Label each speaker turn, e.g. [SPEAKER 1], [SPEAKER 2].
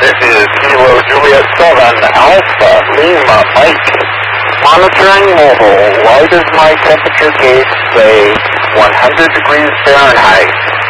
[SPEAKER 1] This is Kilo Juliet 7 Alpha Lima Mike. Monitoring mobile. Why does my temperature gauge say 100 degrees Fahrenheit?